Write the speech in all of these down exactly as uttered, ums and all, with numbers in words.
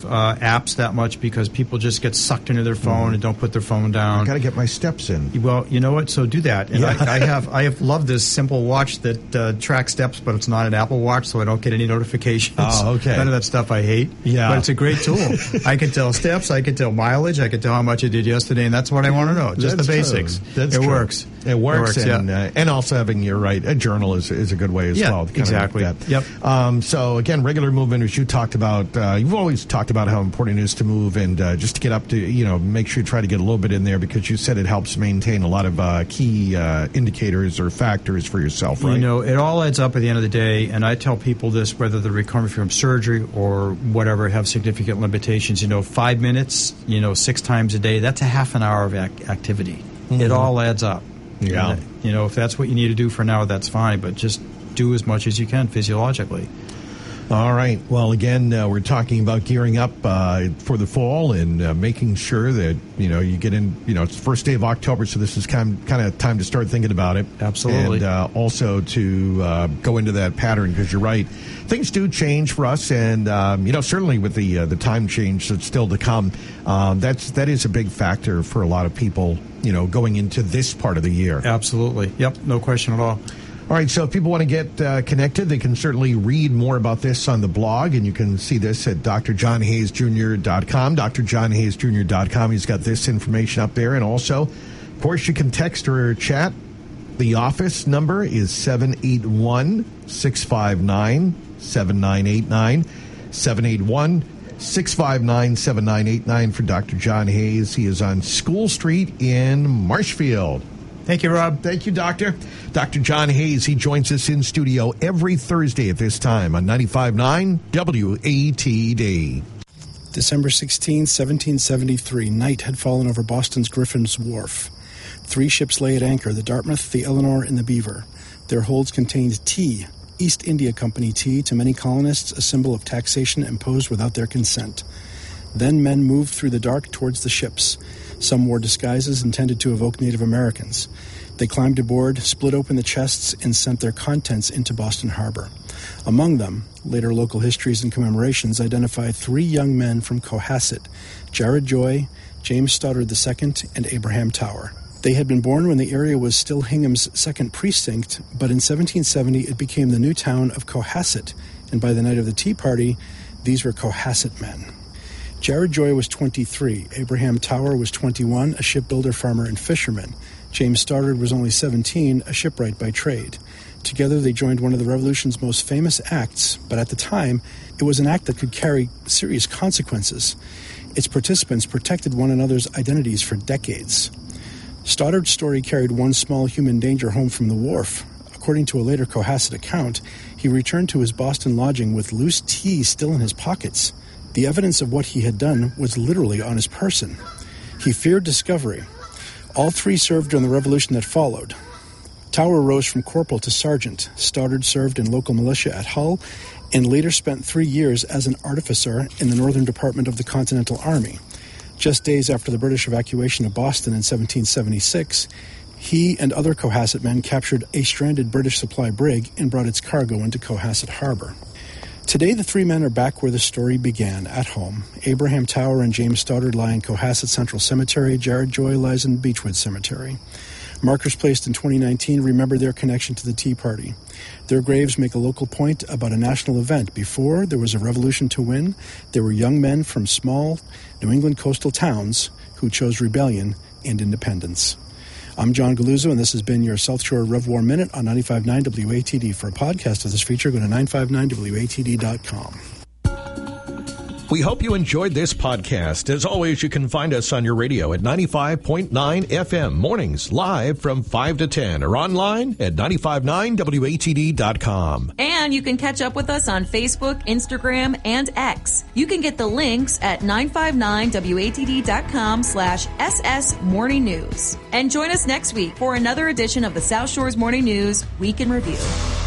uh, apps that much because people just get sucked into their phone mm-hmm. and don't put their phone down. I've got to get my steps in. Well, you know what? So do that. And yeah. I, I have I have loved this simple watch that uh, tracks steps, but it's not an Apple Watch, so I don't get any notifications. Oh, okay. None of that stuff I hate. Yeah. But it's a great tool. I can tell steps, I can tell mileage, I can tell how much I did yesterday, and that's what I want to know. Just that's the basics. True. That's it true. works. It works. It works, and, yeah. uh, and also having, you're right, a journal is, is a good way as yeah, well. To kind exactly. of that. Yep. Um, so, again, regular movement, as you talked about, uh, you've always talked about how important it is to move and uh, just to get up to, you know, make sure you try to get a little bit in there because you said it helps maintain a lot of uh, key uh, indicators or factors for yourself, right? You know, it all adds up at the end of the day, and I tell people this, whether they're recovering from surgery or whatever, have significant limitations. You know, five minutes, you know, six times a day, that's a half an hour of ac- activity. Mm-hmm. It all adds up. Yeah. And, you know, if that's what you need to do for now, that's fine, but just do as much as you can physiologically. All right. Well, again, uh, we're talking about gearing up uh, for the fall and uh, making sure that, you know, you get in, you know, it's the first day of October, so this is kind, kind of time to start thinking about it. Absolutely. And uh, also to uh, go into that pattern because you're right. Things do change for us, and, um, you know, certainly with the uh, the time change that's still to come, um, that's, that is a big factor for a lot of people, you know, going into this part of the year. Absolutely. Yep. No question at all. All right, so if people want to get uh, connected, they can certainly read more about this on the blog, and you can see this at D R John Hayes Junior dot com, D R John Hayes Junior dot com. He's got this information up there, and also, of course, you can text or chat. The office number is seven eight one, six five nine, seven nine eight nine, seven eight one, six five nine, seven nine eight nine for Doctor John Hayes. He is on School Street in Marshfield. Thank you, Rob. Thank you, Doctor. Doctor John Hayes, he joins us in studio every Thursday at this time on ninety-five point nine W A T D. December sixteenth, seventeen seventy-three, night had fallen over Boston's Griffin's Wharf. Three ships lay at anchor, the Dartmouth, the Eleanor, and the Beaver. Their holds contained tea, East India Company tea, to many colonists a symbol of taxation imposed without their consent. Then men moved through the dark towards the ships. Some wore disguises intended to evoke Native Americans. They climbed aboard, split open the chests, and sent their contents into Boston Harbor. Among them, later local histories and commemorations identify three young men from Cohasset, Jared Joy, James Stoddard the Second, and Abraham Tower. They had been born when the area was still Hingham's second precinct, but in seventeen seventy it became the new town of Cohasset, and by the night of the Tea Party, these were Cohasset men. Jared Joy was twenty-three, Abraham Tower was twenty-one, a shipbuilder, farmer, and fisherman. James Stoddard was only seventeen, a shipwright by trade. Together they joined one of the Revolution's most famous acts, but at the time, it was an act that could carry serious consequences. Its participants protected one another's identities for decades. Stoddard's story carried one small human danger home from the wharf. According to a later Cohasset account, he returned to his Boston lodging with loose tea still in his pockets. The evidence of what he had done was literally on his person. He feared discovery. All three served during the revolution that followed. Tower rose from corporal to sergeant. Stoddard served in local militia at Hull and later spent three years as an artificer in the Northern Department of the Continental Army. Just days after the British evacuation of Boston in seventeen seventy-six, he and other Cohasset men captured a stranded British supply brig and brought its cargo into Cohasset Harbor. Today, the three men are back where the story began, at home. Abraham Tower and James Stoddard lie in Cohasset Central Cemetery. Jared Joy lies in Beechwood Cemetery. Markers placed in twenty nineteen remember their connection to the Tea Party. Their graves make a local point about a national event. Before there was a revolution to win, there were young men from small New England coastal towns who chose rebellion and independence. I'm John Galuzzo, and this has been your South Shore Rev War Minute on ninety-five point nine W A T D. For a podcast of this feature, go to nine five nine W A T D dot com. We hope you enjoyed this podcast. As always, you can find us on your radio at ninety-five point nine F M, mornings live from five to ten, or online at ninety-five point nine W A T D dot com. And you can catch up with us on Facebook, Instagram, and X. You can get the links at nine five nine W A T D dot com slash S S Morning News. And join us next week for another edition of the South Shore's Morning News Week in Review.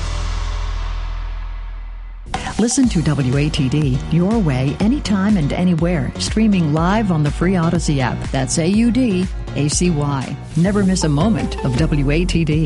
Listen to W A T D your way, anytime and anywhere. Streaming live on the free Odyssey app. That's A U D A C Y. Never miss a moment of W A T D.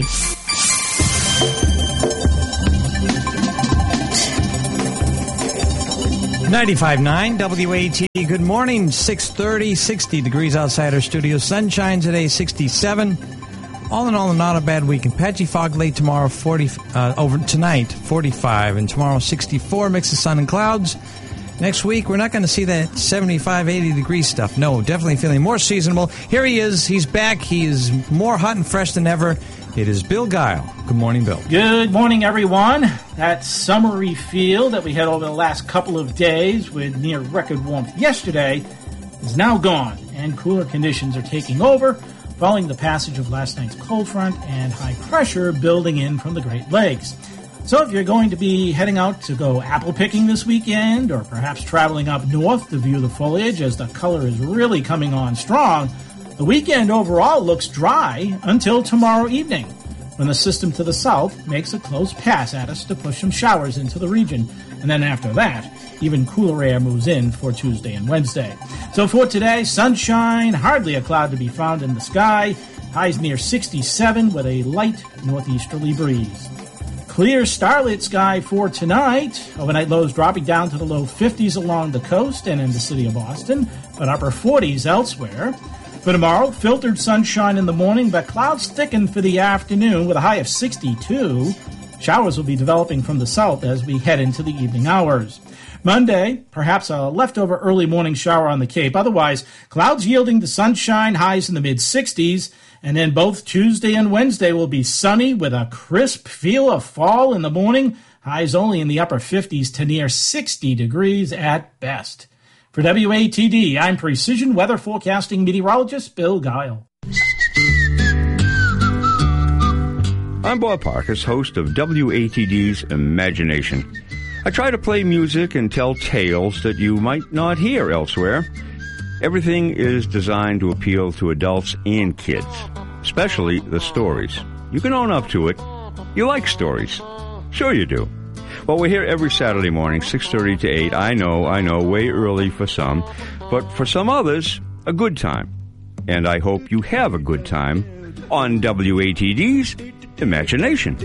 ninety-five point nine W A T D. Good morning. six thirty, sixty degrees outside our studio. Sunshine today, sixty-seven. All in all, not a bad weekend. Patchy fog late tomorrow, forty uh, over tonight, forty-five, and tomorrow, sixty-four. Mix of sun and clouds. Next week, we're not going to see that seventy-five, eighty degree stuff. No, definitely feeling more seasonable. Here he is. He's back. He is more hot and fresh than ever. It is Bill Guile. Good morning, Bill. Good morning, everyone. That summery feel that we had over the last couple of days with near record warmth yesterday is now gone, and cooler conditions are taking over following the passage of last night's cold front and high pressure building in from the Great Lakes. So if you're going to be heading out to go apple picking this weekend, or perhaps traveling up north to view the foliage as the color is really coming on strong, the weekend overall looks dry until tomorrow evening, when the system to the south makes a close pass at us to push some showers into the region. And then after that, even cooler air moves in for Tuesday and Wednesday. So for today, sunshine, hardly a cloud to be found in the sky, highs near sixty-seven with a light northeasterly breeze. Clear starlit sky for tonight. Overnight lows dropping down to the low fifties along the coast and in the city of Boston, but upper forties elsewhere. For tomorrow, filtered sunshine in the morning, but clouds thicken for the afternoon with a high of sixty-two. Showers will be developing from the south as we head into the evening hours. Monday, perhaps a leftover early morning shower on the Cape. Otherwise, clouds yielding to sunshine, highs in the mid-sixties. And then both Tuesday and Wednesday will be sunny with a crisp feel of fall in the morning. Highs only in the upper fifties to near sixty degrees at best. For W A T D, I'm Precision Weather Forecasting Meteorologist Bill Guile. I'm Bob Parkus, host of W A T D's Imagination. I try to play music and tell tales that you might not hear elsewhere. Everything is designed to appeal to adults and kids, especially the stories. You can own up to it. You like stories. Sure you do. Well, we're here every Saturday morning, six thirty to eight. I know, I know, way early for some. But for some others, a good time. And I hope you have a good time on W A T D's Imagination.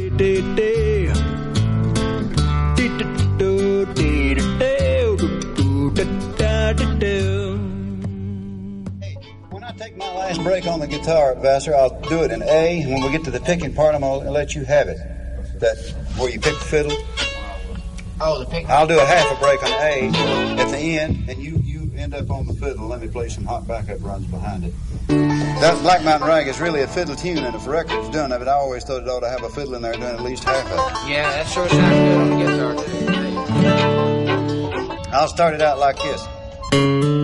When I take my last break on the guitar, Vassar, I'll do it in A. And when we get to the picking part, I'm going to let you have it. That where you pick the fiddle. Oh, the pick. I'll do a half a break on A at the end, and you, you end up on the fiddle. Let me play some hot backup runs behind it. That Black Mountain Rag is really a fiddle tune, and if a record's done of it, I always thought it ought to have a fiddle in there doing at least half of it. Yeah, that sure sounds good on the guitar, too. I'll start it out like this.